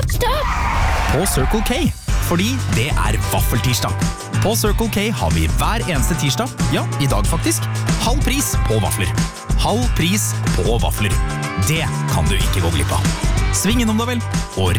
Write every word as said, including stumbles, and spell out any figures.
Stopp! På Circle K, fordi det er vaffeltirsdag. På Circle K har vi hver eneste tirsdag, ja, i dag faktisk, halv pris på vafler. Halv pris på vafler. Det kan du ikke gå glipp av. Sving innom da vel, og